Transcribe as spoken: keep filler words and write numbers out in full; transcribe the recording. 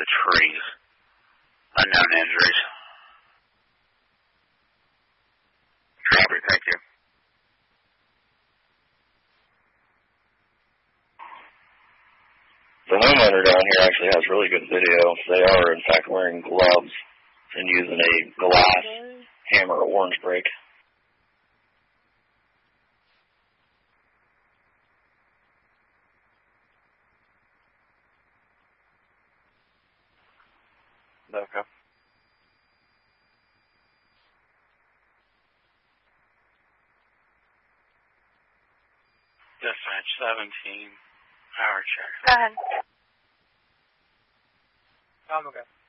the trees. Unknown injuries. Copy, thank you. The homeowner down here actually has really good video. They are, in fact, wearing gloves and using a glass hammer orange break. Okay. Dispatch seventeen, power check. Go ahead. Um, okay.